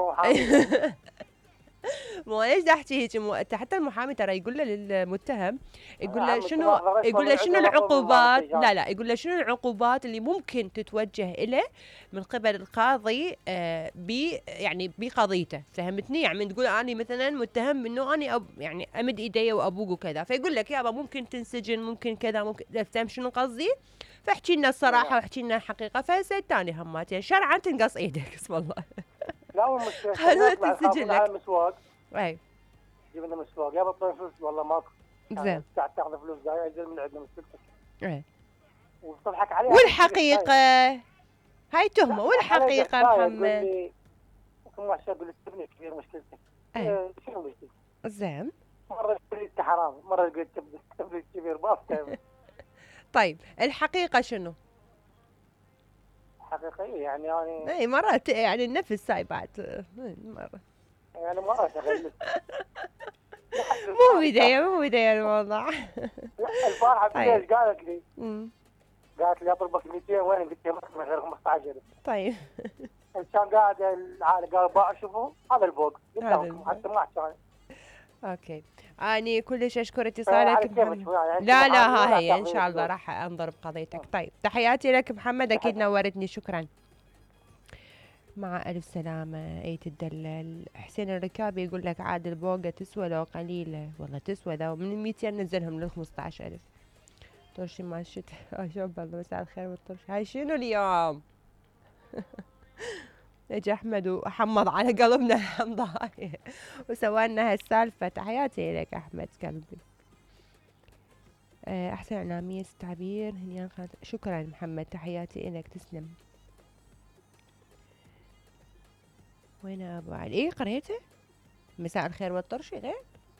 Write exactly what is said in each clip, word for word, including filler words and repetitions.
محامي. مو ليش دا احكي هيك؟ مو حتى المحامي ترى يقول له للمتهم، يقول له عمي شنو تناظر يقول له أكبر شنو من عقوبة العقوبات، بالمنطقة. لا لا يقول له شنو العقوبات اللي ممكن تتوجه له من قبل القاضي آه ب يعني بقضيته، فهمتني؟ يعني من تقول اني مثلا متهم انه اني أب يعني امد ايدي وابوق وكذا، فيقول لك يابا ممكن تنسجن، ممكن كذا، ممكن فهم شنو قصدي؟ فاحكي لنا الصراحه واحكي لنا الحقيقه، فهسه ثاني همات شرعا تنقص ايدك اسم الله. لا والمشكلة حلو نطلع تنسجن نخافون على لك. المسواق. اي جيب لنا مسواق يابا طلع فلوس والله ماكو. زين. قاعد تاخذ فلوس جاي اجل من عندنا مشكلتك. اي وتضحك عليها. والحقيقة هاي تهمة، والحقيقة تقول محمد لي كم واحد يقول لي ابني كبير مشكلتك. اي شنو مشكلتك؟ زين. مرة تقول لي انت حرام، مرة تقول ابني كبير ما افتهم. طيب الحقيقة شنو؟ حقيقية يعني يعني اي مرات يعني النفس هاي بعد مرة يعني مرة تغلس. مو بداية مو بداية الموضوع. البارحة طيب. بالليل قالت لي امم قالت لي اطلبك مئتين وين؟ قلت لها ما غير خمسطعش ألف. طيب. كان قاعد العالم قال باع شوفوا هذا الفوق هذا قدامكم حتى ما كان. اوكي اني كلش اشكر على اتصالك كيفك محمد. يعني لا لا محامي ولا ها هي ان تاخذين شاء الله فلوس؟ راح انضرب قضيتك. طيب تحياتي لك محمد، اكيد نورتني، شكرا. مع ألف سلامة. أي تدلل. حسين الركابي يقول لك عاد البوقة تسوى لو قليلة، والله تسوى ذا من مئتين نزلهم لل خمسطعش ألف. طرشي ما الشتاء. شوف والله مساء الخير والطرش. هاي شنو اليوم؟ اجى أحمد وحمض على قلبنا الحمضة هاي وسوى لنا هالسالفة. تحياتي لك أحمد قلبي. أحسن إعلامية التعبير هنيان خالد. شكرا محمد، تحياتي لك، تسلم. وين ابو علي؟ ايه قريته. مساء الخير والطرش غير.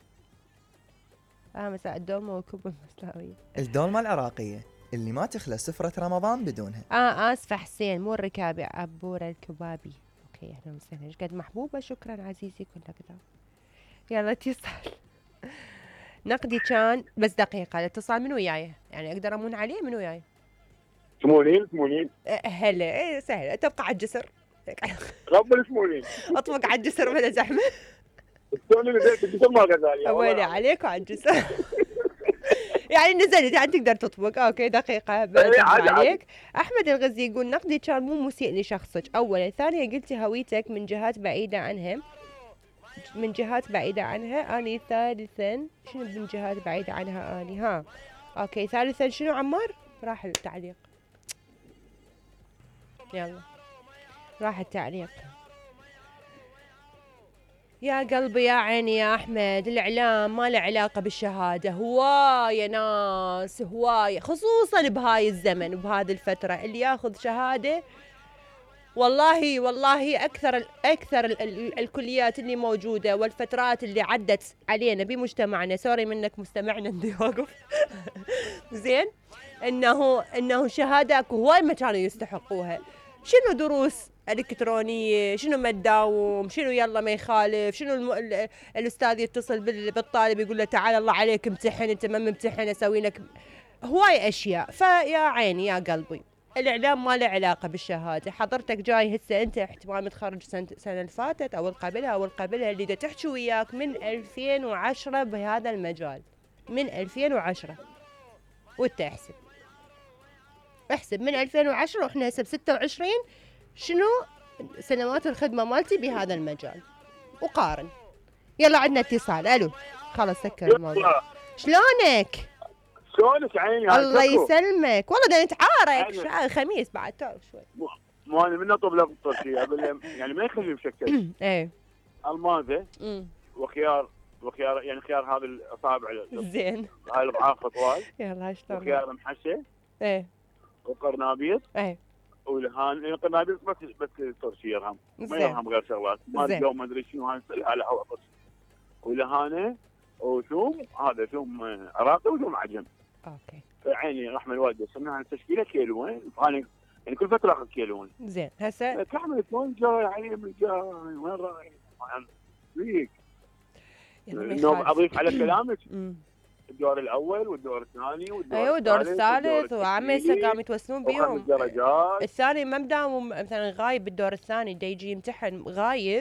اه مساء الدومة وكب المسلاوية. الدولمة العراقية اللي ما تخلى سفرة رمضان بدونها. اه اسفة حسين مو الركابي، عبورة الكبابي. اوكي اهلا وسهلا. ايش قد محبوبة. شكرا عزيزي كلك ذا. يلا اتصال. نقدي كان بس دقيقة. الاتصال من وياي يعني اقدر امون عليه؟ من وياي؟ ثمانين ثمانين. أه هلا. ايه سهلة. تبقى على الجسر. قبل ثمانين. اطبق على الجسر بلا زحمة. الثاني نزلت الجسر ما غزالي. ويلي عليك وعلى الجسر. يعني نزلت يعني تقدر تطبق. اوكي دقيقة بتقدر عليك. احمد الغزي يقول نقدي كان مو مسيء لشخصك اولا، ثانيا قلتي هويتك من جهات بعيدة عنها من جهات بعيدة عنها اني، ثالثا شنو من جهات بعيدة عنها اني ها اوكي ثالثا شنو عمار؟ راح التعليق. يلا راح التعليق. يا قلبي يا عيني يا أحمد، الإعلام ما له علاقة بالشهادة. هواية ناس هواية خصوصا بهاي الزمن وبهذه الفترة اللي ياخذ شهادة. والله والله أكثر ال أكثر ال ال الكليات اللي موجودة والفترات اللي عدت علينا بمجتمعنا، سوري منك مستمعنا اللي واقف. زين إنه إنه شهادة أكو هواي ما كانوا يستحقوها. شنو دروس الكترونيه، شنو ما تداوم، شنو يلا ما يخالف، شنو الم... الاستاذ يتصل بالطالب يقول له تعال الله عليك امتحن، انت ما ممتحن اسوي لك هواي اشياء. فيا عيني يا قلبي الاعلام ما له علاقه بالشهاده. حضرتك جاي هسه انت احتمال متخرج سنه السنه اللي فاتت او القبلها او القبلها اللي دا تحكي وياك من ألفين وعشرة بهذا المجال، من ألفين وعشرة وانت احسب احسب من ألفين وعشرة واحنا هسه ب ستة وعشرين شنو سنوات الخدمة مالتي بهذا المجال وقارن. يلا عندنا اتصال. الو خلاص سكر الموضوع. شلونك؟ شلونك عيني؟ الله يسلمك. والله دا نتعارك شا... خميس بعد تعرف شوي. مو انا من اطلب له الطرشي اقول له يعني ما يخلي مشكل. ايه الماذا وخيار وخيار يعني خيار هذه الاصابع زين هاي الضعاف طوال. يلا شلون؟ وخيار محشي. ايه وقرنابيط. ايه ولهان القرنابيط بس بس الطرشي يرهم ما يرهم غير شغلات ما اليوم ما ادري شنو هاي على هوا طرشي. ولهانه وثوم هذا ثوم عراقي وثوم عجم. اوكي عيني رحمه الوالده صرنا تشكيله كيلوين فانا يعني كل فتره اخذ كيلوين. زين هسه تحمل وين جاي يعني من جاي وين رايح فيك. اضيف على كلامك الدور الاول والدور الثاني والدور ايوه الدور الثالث وعمي هسه قاموا يتوسلون بيهم. درجات. الثاني ما مداوم مثلا غايب بالدور الثاني دا يجي يمتحن غايب